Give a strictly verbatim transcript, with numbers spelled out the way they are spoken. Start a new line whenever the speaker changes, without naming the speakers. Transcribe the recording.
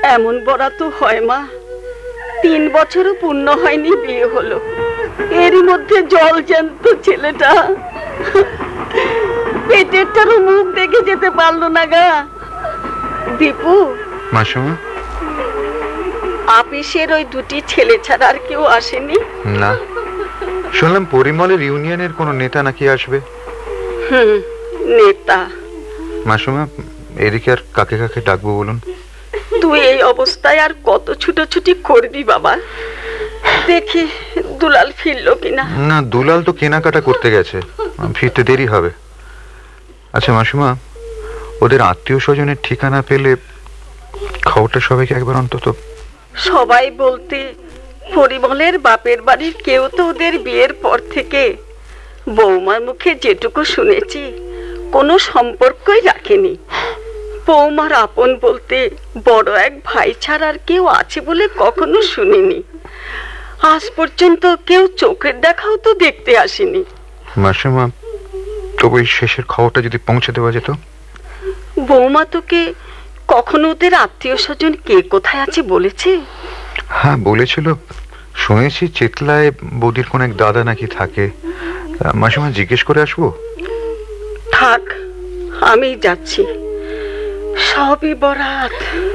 এমন বড়া তো হয় মা, তিন বছরও পূর্ণ হয়নি বিয়ে হলো, এরই মধ্যে জল জ্যান্ত ছেলেটা পেটেরটারও মুখ দেখে যেতে পারলো না গা। দীপু,
মাসিমা,
আপিসের ওই দুটি ছেলে ছাড়া আর কেউ আসেনি?
না, শুনলাম পরিমলের ইউনিয়নের কোনো নেতা নাকি আসবে।
হুম, নেতা।
মাসিমা, এদিকে আর কাকে কাকে ডাকবো বলুন?
তুই এই অবস্থায় আর কত ছুটোছুটি করবি বাবা? দেখি দুলাল ফিরলো কিনা।
না, দুলাল তো কেনাকাটা করতে গেছে, ফিরতে দেরি হবে। আচ্ছা মাসিমা, ওদের আত্মীয় স্বজনের ঠিকানা পেলে খবরটা সবাইকে একবার অন্তত।
সবাই বলতে পরিমলের বাপের বাড়ির কেউ তো ওদের বিয়ের পর থেকে বৌমার মুখে যেটুকু শুনেছি কোনো সম্পর্কই রাখেনি। বৌমার আপন বলতে বড় এক ভাই ছাড়া আর কেউ আছে বলে কখনো শুনিনি। আজ পর্যন্ত কেউ চোখের দেখাও তো দেখতে আসেনি।
মাসিমা, তবু এই শেষের খবরটা যদি পৌঁছে দেওয়া যেত।
বৌমা তোকে কখনো ওদের আত্মীয় স্বজন কে কোথায় আছে বলেছে?
হ্যাঁ বলেছিল, শুনেছি চিতলায় বৌদির কোন এক দাদা নাকি থাকে। মাসিমা, জিজ্ঞেস করে আসবো?
থাক, আমি যাচ্ছি, সবই বরাত।